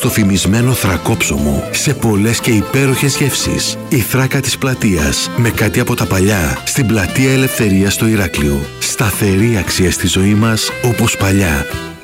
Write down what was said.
στο φημισμένο θρακόψωμο σε πολλές και υπέροχες γεύσεις. Η Θράκα της Πλατείας, με κάτι από τα παλιά, στην Πλατεία Ελευθερίας στο Ηράκλειο. Σταθερή αξία στη ζωή μας όπως παλιά.